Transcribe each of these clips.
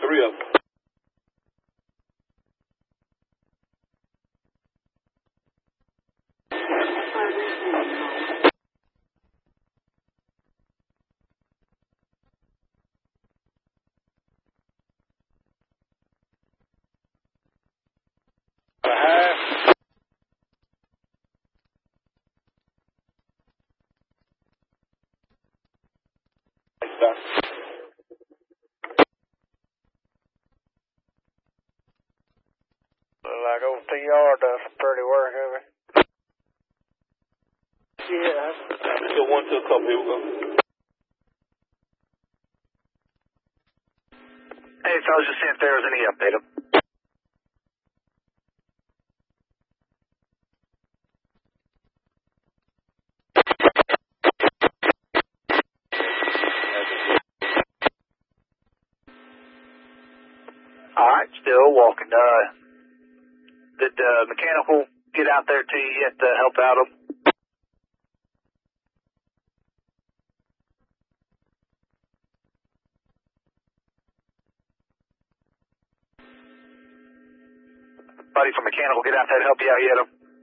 three of them. Like OTR does some pretty work of it. Yeah. Let's go 1 to a couple. Here we go. Hey, so I was just seeing if there was any update. Alright, still walking. Did mechanical get out there to you yet to help out them? Buddy from mechanical get out there to help you out yet?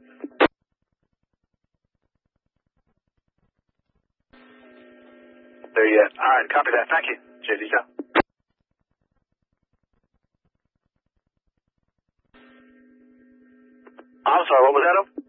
There yet. Alright, copy that. Thank you. JD, go. I'm sorry, what was that?